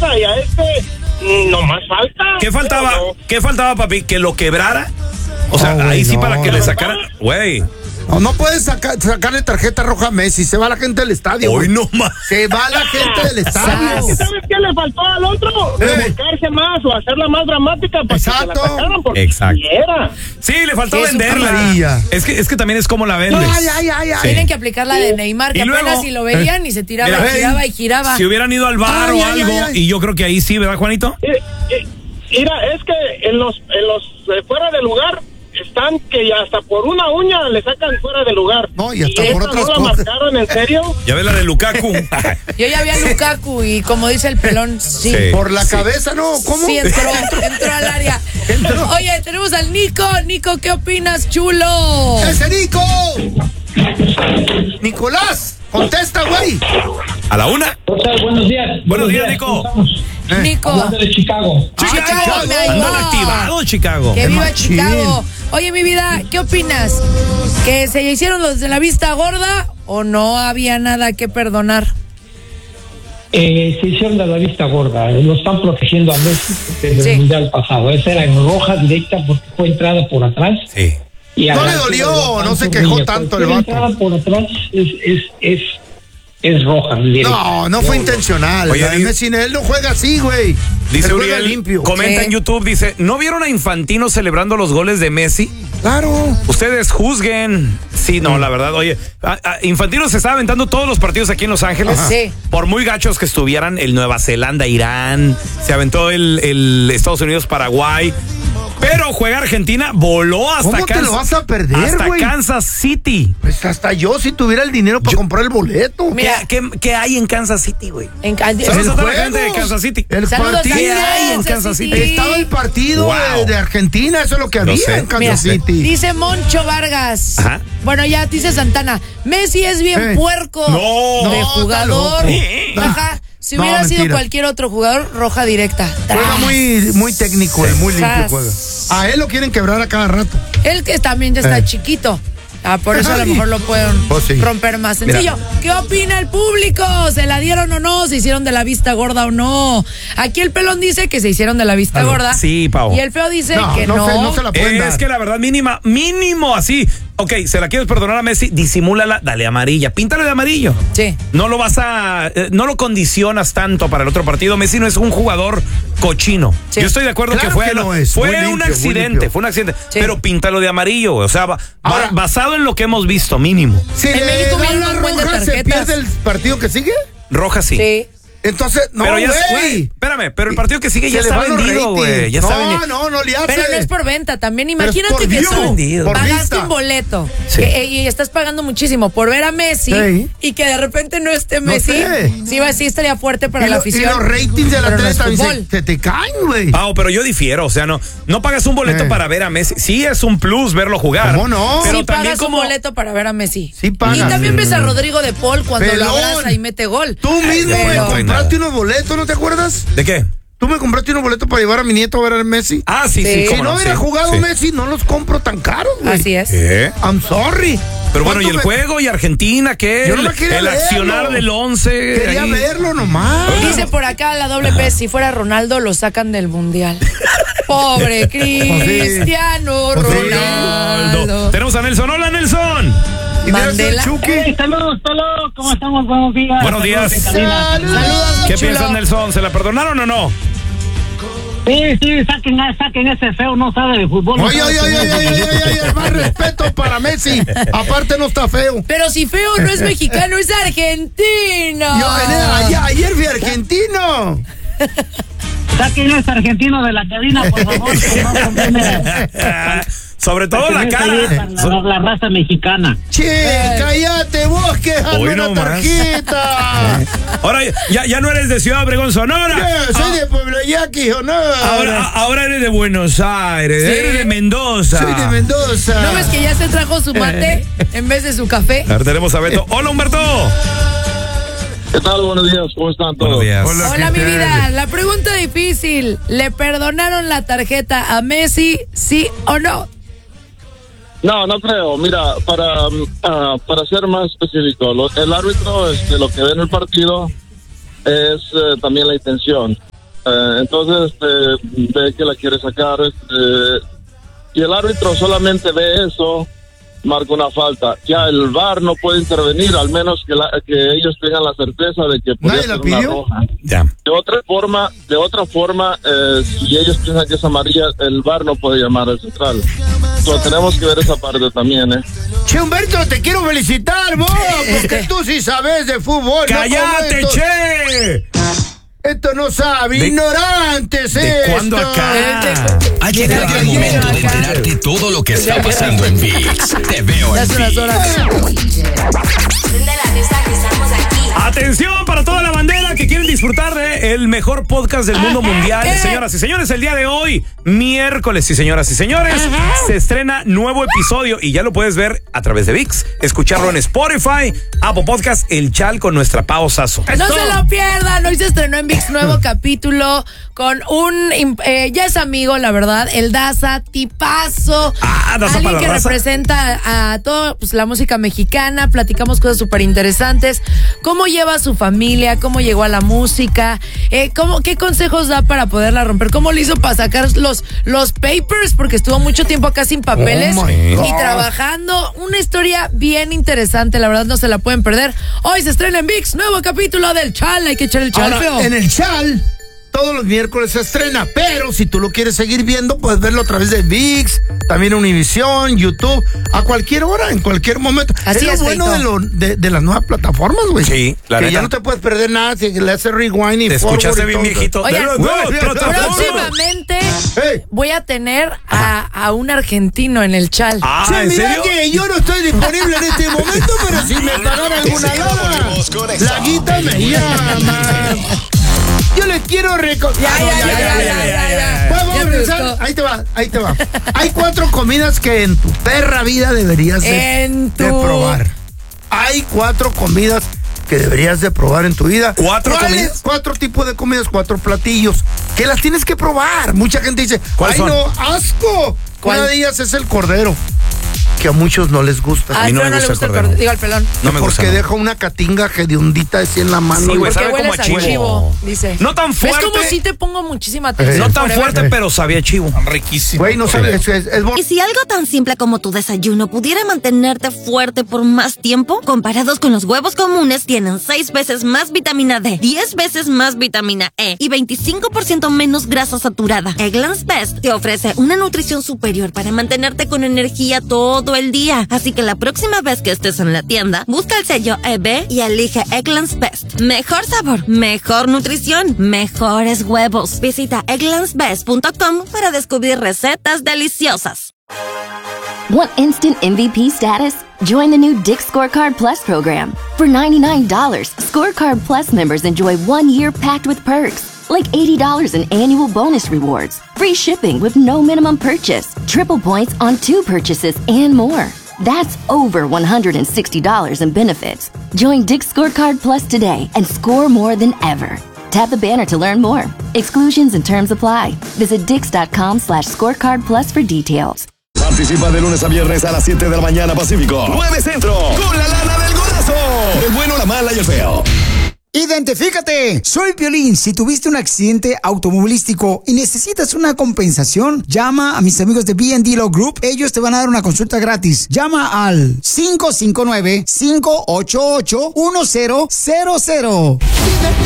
cosa y a no más falta. ¿Qué faltaba, papi? ¿Que lo quebrara? O sea, ahí sí para que le sacaran, güey. No puedes sacarle tarjeta roja a Messi. Se va la gente del estadio. Hoy no más. Se va la gente del estadio. ¿Sabes qué le faltó al otro? Revolcarse más o hacerla más dramática para que se la sacaran porque quiera. Sí, le faltó venderla. Es que también es como la vendes. Ay. Tienen que aplicar la de Neymar, que apenas si lo veían y se tiraba, giraba. Si hubieran ido al bar o algo, y yo creo que ahí sí, ¿verdad, Juanito? Mira, es que en los fuera de lugar están que ya hasta por una uña le sacan fuera de lugar. No, y hasta por otras cosas. ¿No la marcaron en serio? Ya ves la de Lukaku. Yo ya vi a Lukaku y como dice el pelón, sí. Por la cabeza, ¿no? ¿Cómo? Sí, entró al área. Oye, tenemos al Nico. Nico, ¿qué opinas, chulo? ¡Ese Nico! Nicolás, contesta, güey. ¿A la una? Buenos días. Buenos días, Nico. Nico. Hablando de Chicago. Andan activados, Chicago. Que viva Chicago. Oye, mi vida, ¿qué opinas? ¿Que se hicieron los de la vista gorda o no había nada que perdonar? Se hicieron de la vista gorda. Lo están protegiendo a Messi desde el mundial pasado. Esa era en roja directa porque fue entrada por atrás. Sí. Y no le dolió, no se quejó tanto el vato. Entrada por atrás es roja. Directa. No fue intencional. Oye, Messi, él no juega así, güey. Dice Uriel, limpio. Comenta en YouTube, dice, ¿no vieron a Infantino celebrando los goles de Messi? Claro. Ustedes juzguen. Sí, no, la verdad, oye, Infantino se estaba aventando todos los partidos aquí en Los Ángeles. Sí. Por muy gachos que estuvieran, el Nueva Zelanda, Irán, se aventó el Estados Unidos, Paraguay. Pero juega Argentina, voló hasta ¿Cómo te lo vas a perder, hasta güey? Kansas City. Pues hasta yo, si tuviera el dinero para comprar el boleto. Mira, ¿Qué hay en Kansas City, güey? Saludos a toda la gente de Kansas City. El partido. ¿Qué hay en Kansas City? Estaba el partido de Argentina, eso es lo que había en Kansas City. Dice Moncho Vargas. Ajá. Bueno, ya dice Santana. Messi es bien puerco. No, jugador. Ajá. Si hubiera sido cualquier otro jugador, roja directa. Juega muy técnico, muy limpio juega. A él lo quieren quebrar a cada rato. Él que también ya está chiquito. Por eso a lo mejor lo pueden romper más sencillo. Mira. ¿Qué opina el público? ¿Se la dieron o no? ¿Se hicieron de la vista gorda o no? Aquí el pelón dice que se hicieron de la vista gorda. Sí, Pau. Y el feo dice que no. No se la pueden dar. Es que la verdad, mínimo así. Ok, se la quieres perdonar a Messi, disimúlala, dale amarilla, píntalo de amarillo. Sí. No lo condicionas tanto para el otro partido. Messi no es un jugador cochino. Sí. Yo estoy de acuerdo claro que fue un accidente, sí. pero píntalo de amarillo. O sea, basado en lo que hemos visto, mínimo. Si en México le dan la roja, roja, ¿se pierde el partido que sigue? Roja sí. Sí. Entonces, no, pero güey. Espérame, pero el partido que sigue ya está vendido, güey. No le hace. Pero no es por venta, también imagínate que pagaste un boleto y estás pagando muchísimo por ver a Messi y que de repente no esté Messi. Sí estaría fuerte para la afición. Y los ratings de la tele también se te caen, güey. Pero yo difiero, o sea, no pagas un boleto para ver a Messi. Sí es un plus verlo jugar. ¿Cómo no? Pero sí también pagas un boleto para ver a Messi. Sí pagas. Y también ves a Rodrigo de Paul cuando lo abraza y mete gol. Tú mismo me compraste unos boletos, ¿no te acuerdas? ¿De qué? Tú me compraste unos boletos para llevar a mi nieto a ver al Messi. Sí. Si no hubiera jugado Messi, no los compro tan caros, güey. Así es. I'm sorry. Pero bueno, ¿y el juego? ¿Y Argentina qué? Yo no el accionar del 11. Quería verlo nomás. Dice por acá la doble P, si fuera Ronaldo lo sacan del mundial. Pobre Cristiano Ronaldo. Tenemos a Nelson. Hola, Nelson. Mandela. Saludos, ¿cómo estamos? Buenos días. Buenos días. Saludos. ¿Qué piensas, Nelson? ¿Se la perdonaron o no? Sí, saquen ese feo, no sabe de fútbol. Oye, más respeto para Messi. Aparte no está feo. Pero si feo no es mexicano, es argentino. Ayer fui argentino. Saquen ese argentino de la cabina, por favor. Sobre todo la cara. La raza mexicana. Che, cállate vos que es una tarjeta. Ahora ya no eres de Ciudad Obregón, Sonora. Soy de Pueblo Yaqui, Sonora. Ahora eres de Buenos Aires, eres de Mendoza. Soy de Mendoza. ¿No ves que ya se trajo su mate en vez de su café? Ahora tenemos a Beto. Hola, Humberto. ¿Qué tal? Buenos días, ¿cómo están todos? Buenos días. Hola, mi vida. La pregunta difícil. ¿Le perdonaron la tarjeta a Messi, sí o no? No creo. Mira, para ser más específico, el árbitro, lo que ve en el partido es también la intención. Entonces ve que la quiere sacar, y el árbitro solamente ve eso, marca una falta. Ya el VAR no puede intervenir, al menos que ellos tengan la certeza de que puede ser una roja. Ya. De otra forma, si ellos piensan que es amarilla, el VAR no puede llamar al central. Entonces tenemos que ver esa parte también, Che, Humberto, te quiero felicitar, vos, porque tú sí sabes de fútbol. ¡Cállate, che! Esto no sabe, ignorantes, ¿De cuándo acá? Ha llegado el momento de enterarte todo lo que está pasando en ViX. Te veo en ViX. Atención para toda la bandera que quieren disfrutar de el mejor podcast del mundo mundial. Señoras y señores, el día de hoy, miércoles, sí, señoras y señores, se estrena nuevo episodio y ya lo puedes ver a través de ViX, escucharlo en Spotify, Apple Podcast, El Chal con nuestra Pao Sasso. No se lo pierdan, hoy se estrenó en ViX nuevo capítulo con ya es amigo, la verdad, el Daza, tipazo. Daza alguien para que la raza. representa a toda la música mexicana, platicamos cosas súper interesantes, cómo lleva a su familia, cómo llegó a la música, qué consejos da para poderla romper, cómo le hizo para sacar los papers, porque estuvo mucho tiempo acá sin papeles y trabajando. Una historia bien interesante, la verdad no se la pueden perder. Hoy se estrena en ViX nuevo capítulo del Chal, hay que echar el chal, feo. En el Chal todos los miércoles se estrena, pero si tú lo quieres seguir viendo, puedes verlo a través de ViX, también Univision, YouTube, a cualquier hora, en cualquier momento. Así es lo bueno de las nuevas plataformas, güey. Sí, la que neta. ya no te puedes perder nada, si le haces rewind y Te escuchaste bien, todo. viejito. Oigan, Próximamente próximamente voy a tener a un argentino en el Chal. ¿En Mira serio? que yo no estoy disponible en este momento, pero si me pagaran alguna lana, la guita me llama. Yo les quiero Ya. Pues vamos a empezar. Ahí te va. Hay 4 comidas que en tu perra vida deberías de probar. Hay 4 comidas que deberías de probar en tu vida. ¿4 comidas? 4 tipos de comidas, 4 platillos que las tienes que probar. Mucha gente dice, ¿cuáles son? no, asco. Una de ellas es el cordero, que a muchos no les gusta. A mí no me gusta el cordero. Digo, al pelón. No me gusta. Porque deja una catinga hediondita así en la mano. Sí, güey, Porque sabe como hueles a a chivo. dice. No tan fuerte. Es como si te pongo muchísima atención. No tan Forever. fuerte, pero sabía a chivo. Riquísimo. Güey, no sabes, es Y si algo tan simple como tu desayuno pudiera mantenerte fuerte por más tiempo, comparados con los huevos comunes, tienen 6 veces más vitamina D, 10 veces más vitamina E y 25% menos grasa saturada. Eggland's Best te ofrece una nutrición superior para mantenerte con energía todo el día. Así que la próxima vez que estés en la tienda, busca el sello EB y elige Eggland's Best. Mejor sabor, mejor nutrición, mejores huevos. Visita egglandsbest.com para descubrir recetas deliciosas. Want instant MVP status? Join the new Dick's Scorecard Plus program. For $99, Scorecard Plus members enjoy 1 year packed with perks, like $80 in annual bonus rewards, free shipping with no minimum purchase, triple points on 2 purchases, and more. That's over $160 in benefits. Join Dick's Scorecard Plus today and score more than ever. Tap the banner to learn more. Exclusions and terms apply. Visit Dix.com/scorecard plus for details. Participa de lunes a viernes a las 7 de la mañana Pacífico, 9 Centro, con la lana del golazo. El bueno, la mala y el feo. Identifícate, soy Piolín. Si tuviste un accidente automovilístico y necesitas una compensación, llama a mis amigos de B&D Law Group. Ellos te van a dar una consulta gratis. Llama al 559-588-1000.